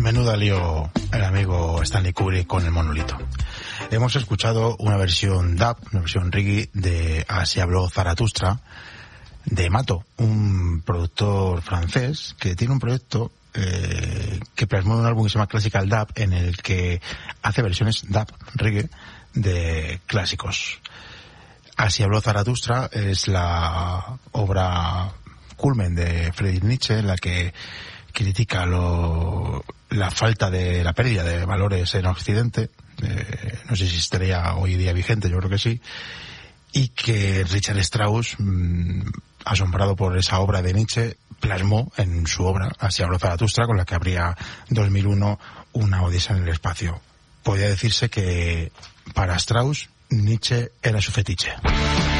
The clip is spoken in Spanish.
Menuda lío el amigo Stanley Kubrick con el monolito. Hemos escuchado una versión dub, una versión reggae de Así habló Zaratustra, de Mato, un productor francés que tiene un proyecto que plasmó un álbum que se llama Classical Dub, en el que hace versiones dub, reggae, de clásicos. Así habló Zaratustra es la obra culmen de Friedrich Nietzsche, en la que critica la falta de la pérdida de valores en Occidente. No sé si estaría hoy día vigente, yo creo que sí, y que Richard Strauss, asombrado por esa obra de Nietzsche, plasmó en su obra Así habló Zaratustra, con la que abría 2001 una odisea en el espacio. Podría decirse que para Strauss Nietzsche era su fetiche.